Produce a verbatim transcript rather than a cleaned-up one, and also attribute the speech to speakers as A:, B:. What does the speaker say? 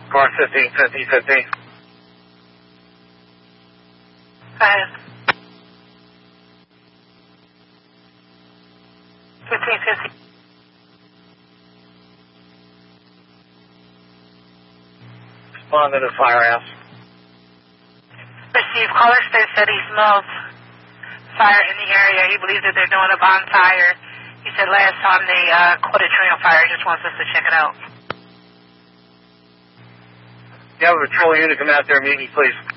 A: Car fifteen fifty fifty.
B: Go ahead. fifteen fifty.
A: Respond to the firehouse.
B: Received. Caller states that he smells fire in the area. He believes that they're doing a bonfire. He said last time they uh, caught a tree on fire. He just wants us to check it out.
A: You have a patrol unit come out there immediately, please.